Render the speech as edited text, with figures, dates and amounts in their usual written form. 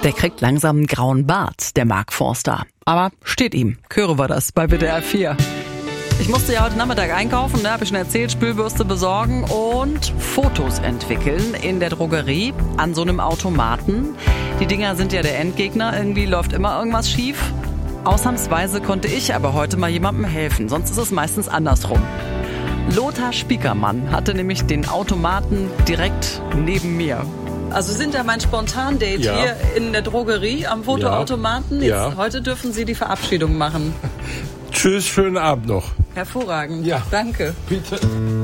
Der kriegt langsam einen grauen Bart, der Mark Forster. Aber steht ihm. Chöre war das bei WDR 4. Ich musste ja heute Nachmittag einkaufen, ne, habe ich schon erzählt, Spülbürste besorgen und Fotos entwickeln in der Drogerie an so einem Automaten. Die Dinger sind ja der Endgegner, irgendwie läuft immer irgendwas schief. Ausnahmsweise konnte ich aber heute mal jemandem helfen, sonst ist es meistens andersrum. Lothar Spiekermann hatte nämlich den Automaten direkt neben mir. Also Sie sind ja mein Spontan-Date hier in der Drogerie am Fotoautomaten. Heute dürfen Sie die Verabschiedung machen. Tschüss, schönen Abend noch. Hervorragend. Ja. Danke. Bitte.